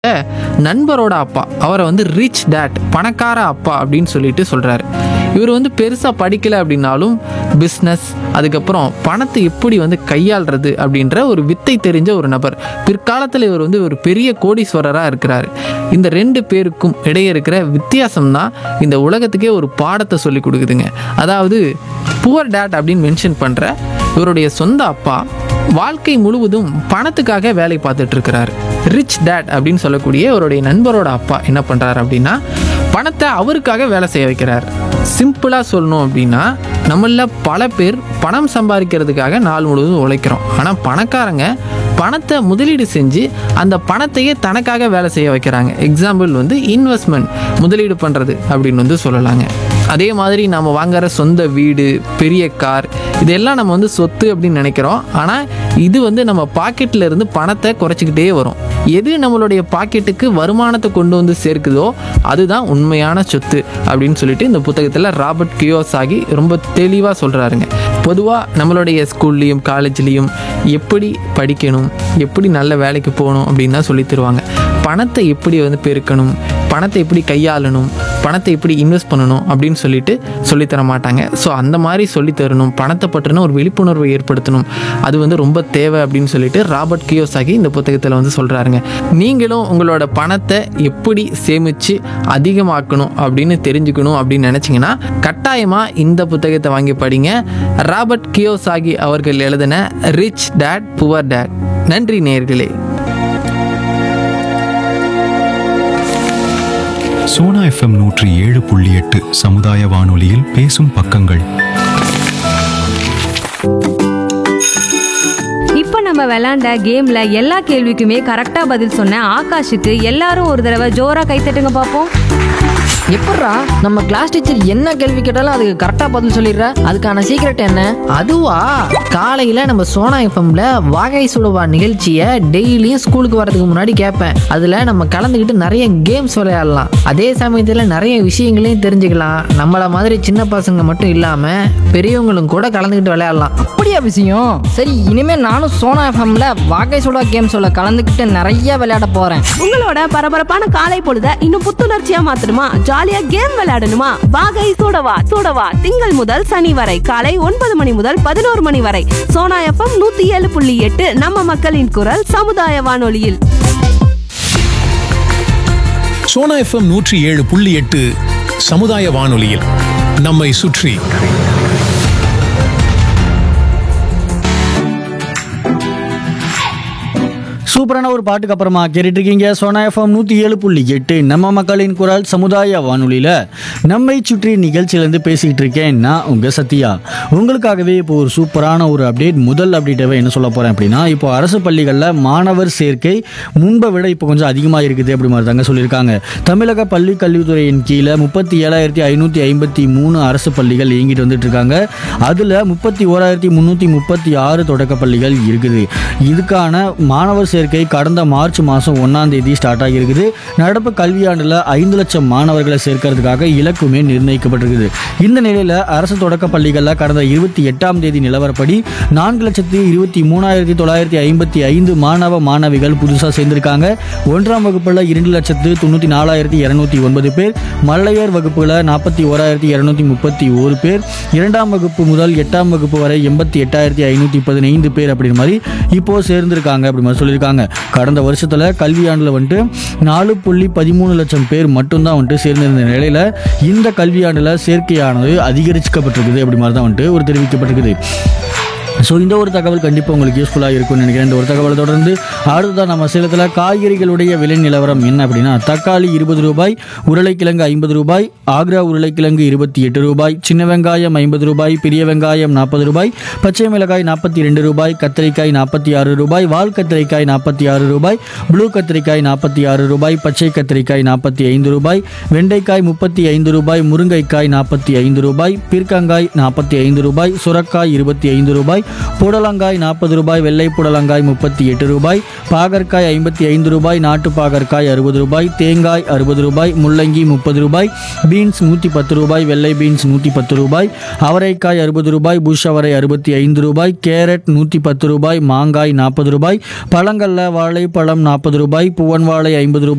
நண்பரோட அப்பா அவரை வந்து ரிச் டேட், பணக்கார அப்பா அப்படின்னு சொல்லிட்டு சொல்கிறாரு. இவர் வந்து பெருசாக படிக்கலை அப்படின்னாலும் பிஸ்னஸ், அதுக்கப்புறம் பணத்தை எப்படி வந்து கையாளுறது அப்படின்ற ஒரு வித்தை தெரிஞ்ச ஒரு நபர். பிற்காலத்தில் இவர் வந்து ஒரு பெரிய கோடீஸ்வரராக இருக்கிறார். இந்த ரெண்டு பேருக்கும் இடையே இருக்கிற வித்தியாசம் தான் இந்த உலகத்துக்கே ஒரு பாடத்தை சொல்லி கொடுக்குதுங்க. அதாவது புவர் டேட் அப்படின்னு மென்ஷன் பண்ணுற இவருடைய சொந்த அப்பா வாழ்க்கை முழுவதும் பணத்துக்காக வேலை பார்த்துட்டு இருக்கிறாரு. ரிச் டேட் அப்படின்னு சொல்லக்கூடிய அவருடைய நண்பரோட அப்பா என்ன பண்ணுறாரு அப்படின்னா பணத்தை அவருக்காக வேலை செய்ய வைக்கிறார். சிம்பிளாக சொல்லணும் அப்படின்னா நம்மள பல பேர் பணம் சம்பாதிக்கிறதுக்காக நாள் முழுவதும் உழைக்கிறோம். ஆனால் பணக்காரங்க பணத்தை முதலீடு செஞ்சு அந்த பணத்தையே தனக்காக வேலை செய்ய வைக்கிறாங்க. எக்ஸாம்பிள் வந்து இன்வெஸ்ட்மெண்ட், முதலீடு பண்ணுறது அப்படின்னு வந்து சொல்லலாங்க. அதே மாதிரி நம்ம வாங்குற சொந்த வீடு, பெரிய கார், இதெல்லாம் நம்ம வந்து சொத்து அப்படின்னு நினைக்கிறோம். ஆனால் இது வந்து நம்ம பாக்கெட்டில் இருந்து பணத்தை குறைச்சிக்கிட்டே வரும். எது நம்மளுடைய பாக்கெட்டுக்கு வருமானத்தை கொண்டு வந்து சேர்க்குதோ அதுதான் உண்மையான சொத்து அப்படின்னு சொல்லிட்டு இந்த புத்தகத்தில் ராபர்ட் கியோசாகி ரொம்ப தெளிவாக சொல்கிறாருங்க. பொதுவாக நம்மளுடைய ஸ்கூல்லையும் காலேஜ்லேயும் எப்படி படிக்கணும், எப்படி நல்ல வேலைக்கு போகணும் அப்படின்னு தான் சொல்லி தருவாங்க. பணத்தை எப்படி வந்து பெருக்கணும், பணத்தை எப்படி கையாளணும், பணத்தை எப்படி இன்வெஸ்ட் பண்ணணும் அப்படின்னு சொல்லிட்டு சொல்லித்தர மாட்டாங்க. ஸோ அந்த மாதிரி சொல்லித்தரணும், பணத்தை பற்றின ஒரு விழிப்புணர்வை ஏற்படுத்தணும், அது வந்து ரொம்ப தேவை அப்படின்னு சொல்லிட்டு ராபர்ட் கியோசாகி இந்த புத்தகத்தில் வந்து சொல்கிறாருங்க. நீங்களும் உங்களோட பணத்தை எப்படி சேமித்து அதிகமாக்கணும் அப்படின்னு தெரிஞ்சுக்கணும் அப்படின்னு நினச்சிங்கன்னா கட்டாயமாக இந்த புத்தகத்தை வாங்கி படிங்க. ராபர்ட் கியோசாகி அவர்கள் எழுதின ரிச் டேட் புவர் டேட். நன்றி நேயர்களே. சோனா FM 107.8 சமுதாய வானொலியில் பேசும் பக்கங்கள். இப்ப நம்ம விளையாண்ட கேம்ல எல்லா கேள்விக்குமே கரெக்டா பதில் சொன்ன ஆகாஷுக்கு எல்லாரும் ஒரு தடவை ஜோரா கைத்தட்டுங்க பாப்போம். எப்பட்றா நம்ம கிளாஸ் டீச்சர் என்ன கேள்வி கேட்டாலும் அதுக்கு கரெக்டா பதில் சொல்லிடுற? அதுக்கான சீக்ரெட் என்ன? அதுவா, காலையில் நம்ம சோனா எஃப்எம்ல வாகை சுடுவா நிகழ்ச்சியை டெய்லியும் ஸ்கூலுக்கு வரதுக்கு முன்னாடி கேட்பேன். அதில் நம்ம கலந்துக்கிட்டு நிறைய கேம்ஸ் விளையாடலாம். அதே சமயத்தில் நிறைய விஷயங்களையும் தெரிஞ்சுக்கலாம். நம்மள மாதிரி சின்ன பசங்க மட்டும் இல்லாமல் பெரியவங்களும் கூட கலந்துக்கிட்டு விளையாடலாம். அப்படியா விஷயம்? சரி, இனிமே நானும் சோனா எஃப்எம்ல வாகை சுடா கேம்ஸோட கலந்துக்கிட்டு நிறைய விளையாட போறேன். உங்களோட பரபரப்பான காலை பொழுத இன்னும் புத்துணர்ச்சியா மாத்தணுமா? ஜாலியா கேம் விளையாடணுமா? வாகை சூடவா சூடவா திங்கள் முதல் சனி வரை காலை 9 மணி முதல் 11 மணி வரை சோனா எஃப்எம் 107.8 நம்ம மக்களின் குரல் சமுதாய வானொலியில். சோனா FM 107.8 சமுதாய வானொலியில் நம்மை சுற்றி. சூப்பரான ஒரு பாட்டுக்கு அப்புறமா கேட்டுட்டு இருக்கீங்க சோனா எஃப்எம் 107.8 நம்ம மக்களின் குரல் சமுதாய வானொலியில் நம்மை சுற்றி நிகழ்ச்சியிலேருந்து பேசிக்கிட்டு இருக்கேன் நான் உங்கள் சத்யா. உங்களுக்காகவே இப்போ ஒரு சூப்பரான ஒரு அப்டேட். முதல் அப்டேட்டாகவே என்ன சொல்ல போகிறேன் அப்படின்னா, இப்போ அரசு பள்ளிகளில் மாணவர் சேர்க்கை முன்பை விட இப்போ கொஞ்சம் அதிகமாக இருக்குது அப்படி மாதிரி தாங்க சொல்லியிருக்காங்க. தமிழக பள்ளி கல்வித்துறையின் கீழே 37,553 அரசு பள்ளிகள் இயங்கிட்டு வந்துட்டு இருக்காங்க. அதில் 31,336 தொடக்க பள்ளிகள் இருக்குது. இதுக்கான மாணவர் சேர்க்கை கடந்த மார்ச் மாதம் 1ஆம் தேதி ஸ்டார்ட் ஆகியிருக்குது. நடப்பு கல்வியாண்டில் 5 லட்சம் மாணவர்களை சேர்க்கறதுக்காக இலக்குமே நிர்ணயிக்கப்பட்டிருக்குது. இந்த நிலையில் அரசு தொடக்க பள்ளிகளில் கடந்த 28ஆம் தேதி நிலவரப்படி 4,23,955 மாணவ மாணவிகள் புதுசாக சேர்ந்திருக்காங்க. 1ஆம் வகுப்பில் 2,94,209 பேர், மல்லையர் வகுப்புல 41,231 பேர், 2ஆம் வகுப்பு முதல் 8ஆம் வகுப்பு வரை 88,515 பேர் அப்படி மாதிரி இப்போ சேர்ந்திருக்காங்க அப்படி மாதிரி சொல்லியிருக்காங்க. கடந்த வருஷத்துல கல்வியாண்டுல வந்துட்டு 4.13 லட்சம் பேர் மட்டும்தான் வந்துட்டு சேர்ந்திருந்த நிலையில இந்த கல்வியாண்டுல சேர்க்கையானது அதிகரிக்கப்பட்டிருக்குது அப்படி மாதிரி தான் வந்துட்டு ஒரு தெரிவிக்கப்பட்டிருக்குது. ஸோ இந்த ஒரு தகவல் கண்டிப்பாக உங்களுக்கு யூஸ்ஃபுல்லாக இருக்கும்னு நினைக்கிறேன். இந்த ஒரு தகவலை தொடர்ந்து அடுத்ததான் நம்ம சேலத்தில் காய்கறிகளுடைய விலை நிலவரம் என்ன அப்படின்னா, தக்காளி 20 ரூபாய், உருளைக்கிழங்கு 50 ரூபாய், ஆக்ரா உருளைக்கிழங்கு 28 ரூபாய், சின்ன வெங்காயம் 50 ரூபாய், பெரிய வெங்காயம் 40 ரூபாய், பச்சை மிளகாய் 42 ரூபாய், கத்திரிக்காய் 46 ரூபாய், வால் கத்திரிக்காய் 46 ரூபாய், ப்ளூ கத்திரிக்காய் 46 ரூபாய், பச்சை கத்திரிக்காய் 45 ரூபாய், வெண்டைக்காய் 35 ரூபாய், முருங்கைக்காய் 45 ரூபாய், பீர்க்கங்காய் 45 ரூபாய், சுரக்காய் 25 ரூபாய், புடலங்காய் 40 ரூபாய், வெள்ளை புடலங்காய் 38 ரூபாய், பாகற்காய் 55 ரூபாய், நாட்டு பாகற்காய் 60 ரூபாய், தேங்காய் 60 ரூபாய், முள்ளங்கி 30 ரூபாய், பீன்ஸ் 110 ரூபாய், வெள்ளை பீன்ஸ் 110 ரூபாய், அவரைக்காய் 60 ரூபாய், புஷ் அவரை 65 ரூபாய், கேரட் 110 ரூபாய், மாங்காய் 40 ரூபாய், பழங்கள்ல வாழைப்பழம் 40 ரூபாய், பூவன் வாழை 50 ரூபாய்,